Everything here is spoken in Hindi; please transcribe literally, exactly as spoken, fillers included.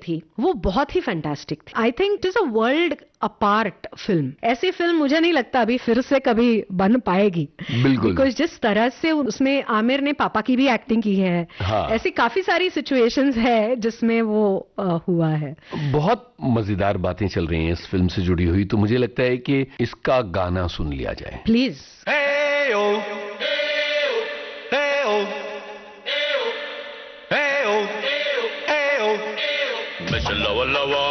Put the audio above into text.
थी वो बहुत ही फैंटास्टिक थी। I think it is a world apart film. ऐसी फिल्म मुझे नहीं लगता अभी फिर से कभी बन पाएगी। बिल्कुल। बिकॉज जिस तरह से उसमें आमिर ने पापा की भी एक्टिंग की है, हाँ। ऐसी काफी सारी सिचुएशंस है जिसमें वो आ, हुआ है। बहुत मजेदार बातें चल रही हैं इस फिल्म से जुड़ी हुई, तो मुझे लगता है कि इसका गाना सुन लिया जाए। Please. Hey oh, hey oh, hey oh, hey oh, hey oh, Mister Lower Lower.